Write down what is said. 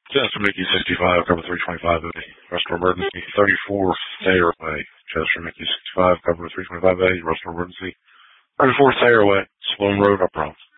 Chester Mickey 65, cover 325A. Restore emergency 34 Thayer Way. Chester Mickey 65, cover 325A. Restore emergency 34 Thayer Way. Sloan Road, up wrong.